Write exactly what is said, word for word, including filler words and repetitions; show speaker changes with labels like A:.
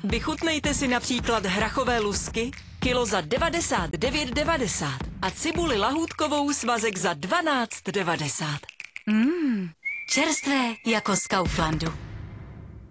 A: Vychutnejte si například hrachové lusky, kilo za devadesát devět devadesát a cibuli lahůdkovou svazek za dvanáct devadesát.
B: Mmm, čerstvé jako z Kauflandu.